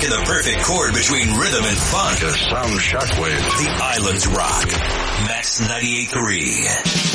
striking the perfect chord between rhythm and funk. Just sound shockwave. The Islands Rock. Max 98.3.